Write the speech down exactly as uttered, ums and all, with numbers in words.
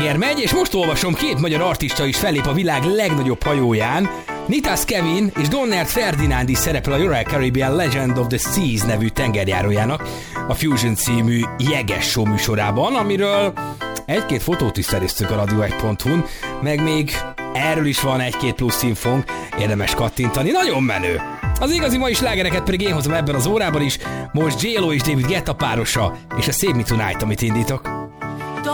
megy, és most olvasom, két magyar artista is fellép a világ legnagyobb hajóján. Nitas Kevin és Donald Ferdinand is szerepel a Royal Caribbean Legend of the Seas nevű tengerjárójának a Fusion című jeges show műsorában, amiről egy-két fotót is szereztünk a radio egy pont hu-n, meg még erről is van egy-két plusz infónk, érdemes kattintani, nagyon menő. Az igazi mai slágereket pedig én hozom ebben az órában is, most J Lo és David Guetta párosa, és a Save Me Tonight, amit indítok.